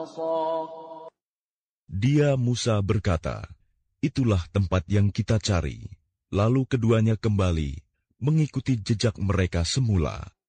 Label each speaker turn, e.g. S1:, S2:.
S1: Dia Musa berkata, "Itulah tempat yang kita cari." Lalu keduanya kembali mengikuti jejak mereka semula.